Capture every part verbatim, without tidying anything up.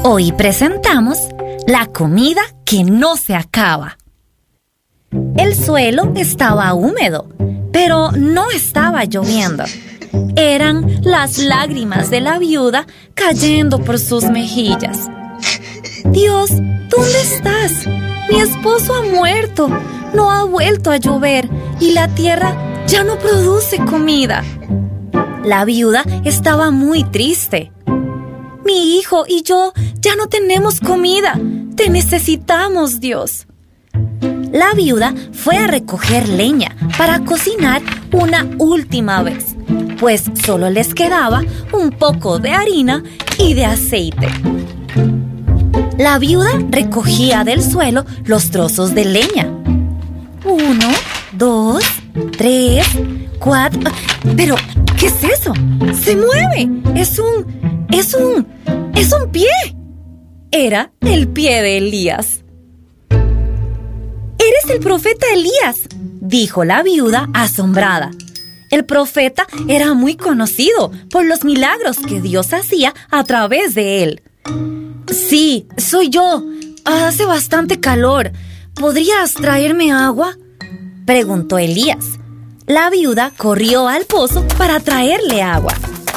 Hoy presentamos la comida que no se acaba. El suelo estaba húmedo, pero no estaba lloviendo. Eran las lágrimas de la viuda cayendo por sus mejillas. Dios, ¿dónde estás? Mi esposo ha muerto, no ha vuelto a llover y la tierra ya no produce comida. La viuda estaba muy triste. Mi hijo y yo ya no tenemos comida. Te necesitamos, Dios. La viuda fue a recoger leña para cocinar una última vez, pues solo les quedaba un poco de harina y de aceite. La viuda recogía del suelo los trozos de leña. Uno, dos, tres, cuatro... Pero, ¿qué es eso? ¡Se mueve! Es un... es un... ¡es un pie! Era el pie de Elías. «¡Eres el profeta Elías!», dijo la viuda asombrada. El profeta era muy conocido por los milagros que Dios hacía a través de él. «Sí, soy yo. Hace bastante calor. ¿Podrías traerme agua?», preguntó Elías. La viuda corrió al pozo para traerle agua.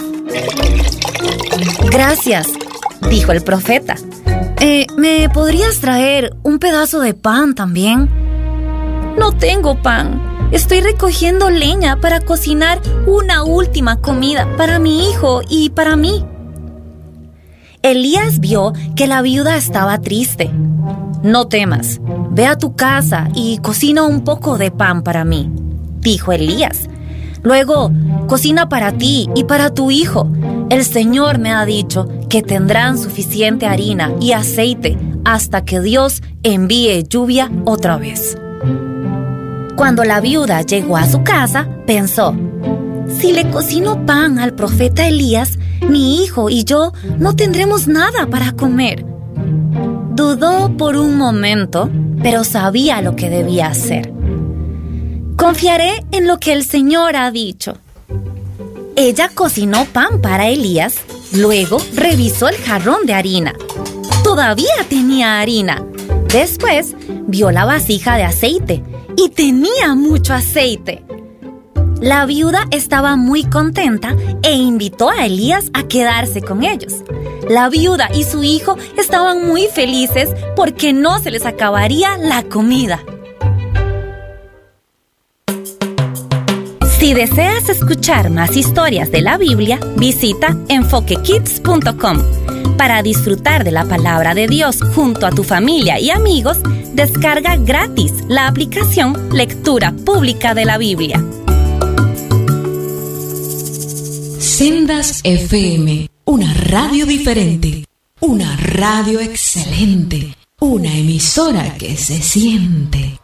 «Gracias», dijo el profeta. Eh, ¿me podrías traer un pedazo de pan también? «No tengo pan. Estoy recogiendo leña para cocinar una última comida para mi hijo y para mí». Elías vio que la viuda estaba triste. «No temas, ve a tu casa y cocina un poco de pan para mí», dijo Elías. «Luego, cocina para ti y para tu hijo. El Señor me ha dicho que tendrán suficiente harina y aceite hasta que Dios envíe lluvia otra vez». Cuando la viuda llegó a su casa, pensó: «Si le cocino pan al profeta Elías, mi hijo y yo no tendremos nada para comer». Dudó por un momento, pero sabía lo que debía hacer. «Confiaré en lo que el Señor ha dicho». Ella cocinó pan para Elías, luego revisó el jarrón de harina. Todavía tenía harina. Después vio la vasija de aceite y tenía mucho aceite. La viuda estaba muy contenta e invitó a Elías a quedarse con ellos. La viuda y su hijo estaban muy felices porque no se les acabaría la comida. Si deseas escuchar más historias de la Biblia, visita enfoque kids punto com. Para disfrutar de la palabra de Dios junto a tu familia y amigos, descarga gratis la aplicación Lectura Pública de la Biblia. Sendas F M, una radio diferente, una radio excelente, una emisora que se siente.